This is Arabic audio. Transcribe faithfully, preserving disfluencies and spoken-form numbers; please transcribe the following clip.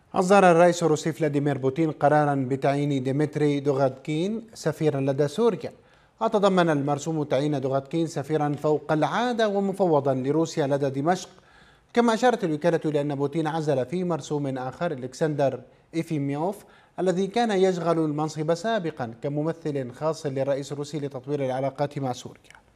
أصدر الرئيس الروسي فلاديمير بوتين قرارا بتعيين ديمتري دوغاتكين سفيرا لدى سوريا. وتضمن المرسوم تعيين دوغاتكين سفيرا فوق العادة ومفوضا لروسيا لدى دمشق. كما أشارت الوكالة إلى أن بوتين عزل في مرسوم آخر إلكسندر إيفيميوف الذي كان يشغل المنصب سابقا كممثل خاص للرئيس الروسي لتطوير العلاقات مع سوريا.